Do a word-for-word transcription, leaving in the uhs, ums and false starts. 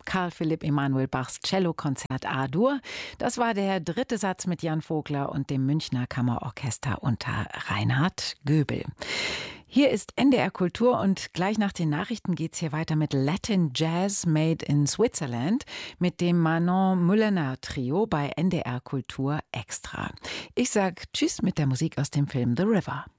Karl Philipp Emanuel Bachs Cellokonzert A-Dur. Das war der dritte Satz mit Jan Vogler und dem Münchner Kammerorchester unter Reinhard Göbel. Hier ist N D R Kultur und gleich nach den Nachrichten geht's hier weiter mit Latin Jazz Made in Switzerland mit dem Manon Müllener Trio bei N D R Kultur Extra. Ich sag Tschüss mit der Musik aus dem Film The River.